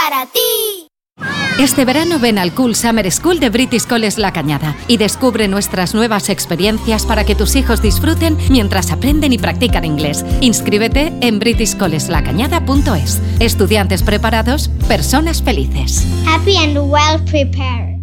para ti. Este verano ven al Cool Summer School de British College La Cañada y descubre nuestras nuevas experiencias para que tus hijos disfruten mientras aprenden y practican inglés. Inscríbete en britishcollegelacañada.es. Estudiantes preparados, personas felices. Happy and well prepared.